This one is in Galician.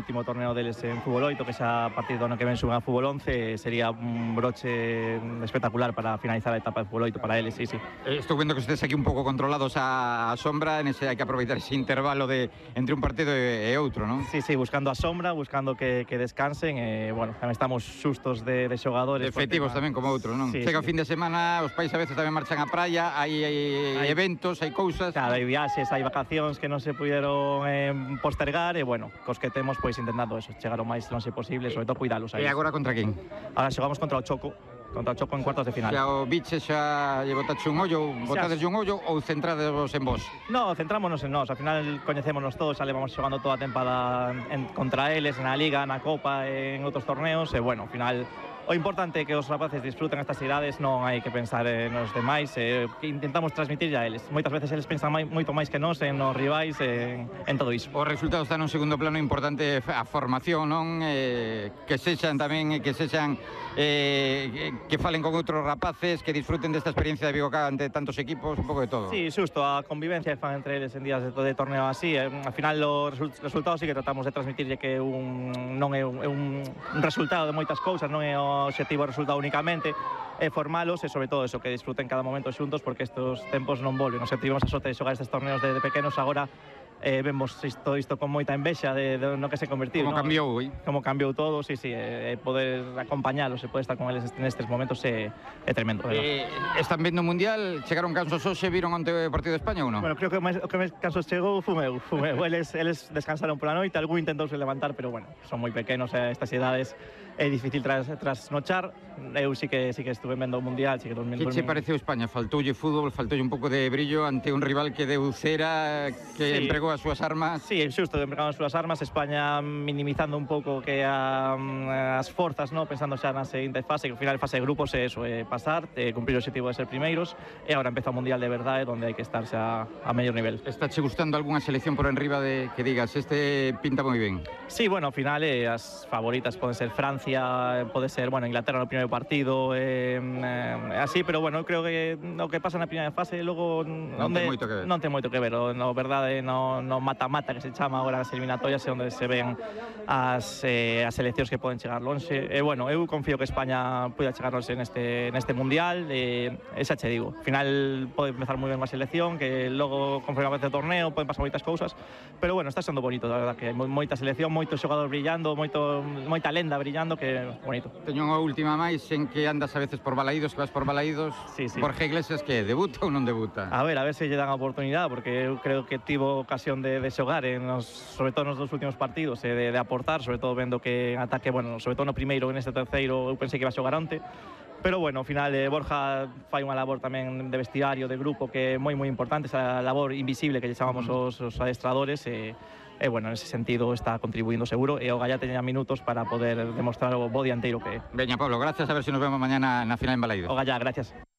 último torneo deles en fútbol 8, que xa a partir do ano que ven suben a fútbol 11, sería un broche espectacular para finalizar a etapa de fútbol 8 para eles, sí. Estou vendo que estés aquí un pouco controlados a sombra, hai que aproveitar ese intervalo entre un partido e outro, non? Sí, buscando a sombra, buscando que descansen, bueno, tamén estamos xustos de xogadores. Efectivos tamén como outros, non? Chega o fin de semana, os pais a veces tamén marchan á praia, hai eventos, hai cousas. Claro, hai viaxes, hai vacacións que non se puderon postergar e, bueno, cos que temos, pois, intentando eso, chegar o máis longe posible, sobre todo cuidalos aí. E agora contra quen? Agora xogamos contra o Choco en cuartos de final. Xa o biche xa lle botaxe un ollo, botadeslle un ollo ou centradevos en vos? No, centrámonos en nós, ao final coñecémonos todos, xa levamos xogando toda a tempada contra eles, na Liga, na Copa, en outros torneos, e, bueno, ao final o importante é que os rapaces disfruten estas idades, non hai que pensar nos demais, que intentamos transmitirlle a eles. Moitas veces eles pensan moito máis que nós, en nos rivais, en todo iso. Os resultados están en segundo plano, importante a formación, non? Que sexan tamén, que falen con outros rapaces, que disfruten desta experiencia de Vigocá ante tantos equipos, un pouco de todo. Sí, xusto, a convivencia que fan entre eles en días de torneo así, ao final os resultados sí que tratamos de transmitirlle que non é un resultado de moitas cousas, non é o objetivo resultado únicamente, formalos e sobre todo eso, que disfruten cada momento xuntos, porque estos tempos non volven. Nos tivemos a sorte de xogar estes torneos de pequenos, agora vemos isto con moita envexa de no que se convertiu. Como cambiou, Como cambiou todo, sí, poder acompañalos e poder estar con eles nestes momentos é tremendo. Están vendo o Mundial, chegaron cansos hoxe, viron onte o partido de España ou non? Bueno, creo que o que máis cansos chegou fumeu. Eles descansaron pola noite, algún intentouse levantar, pero, bueno, son moi pequenos, estas idades é difícil trasnochar. Eu sí que estuve vendo o Mundial, sí que dormín. Que che pareceu España? Faltoulle fútbol, faltoulle un pouco de brillo ante un rival que deu cera, que empregou as súas armas? Sí, xusto, empregaron as súas armas. España minimizando un pouco que as forzas, no, pensando xa na seguinte fase, que ao final fase de grupos é eso, pasar, cumprir o objetivo de ser primeiros, e agora empeza o Mundial de verdade, onde hai que estar xa a mellor nivel. Está che gustando algunha selección por enriba de que digas, este pinta moi ben? Sí, bueno, ao final as favoritas poden ser Francia, pode ser, bueno, Inglaterra no primeiro partido, así, pero, bueno, eu creo que o que pasa na primeira fase logo non ten moito que ver, no verdade, no mata-mata que se chama agora as eliminatorias, onde se ven as seleccións que poden chegar lonxe, e, bueno, eu confío que España poida chegar lonxe neste Mundial, e xa che digo, ao final pode empezar moi ben a selección, que logo, conforme avance o torneo, poden pasar moitas cousas, pero, bueno, está sendo bonito, a verdad, que hai moita selección, moitos xogadores brillando, moita lenda brillando, que bonito. Teño unha última máis, en que andas a veces por Balaídos, que vas por Balaídos. Sí. Borja Iglesias, que debuta ou non debuta? A ver se lle dan a oportunidade, porque eu creo que tivo ocasión de xogar, sobre todo nos dos últimos partidos, de aportar, sobre todo vendo que en ataque, bueno, sobre todo no primeiro, neste terceiro, eu pensei que iba a xogar onte, pero, bueno, ao final Borja fai unha labor tamén de vestiario, de grupo, que é moi importante, esa labor invisible que lle chamamos os adestradores, e, bueno, nese sentido está contribuindo seguro, e o Gallá teña minutos para poder demostrar o bo dianteiro que é. Veña, Pablo, gracias, a ver se nos vemos mañana na final en Balaídos. O Gallá, gracias.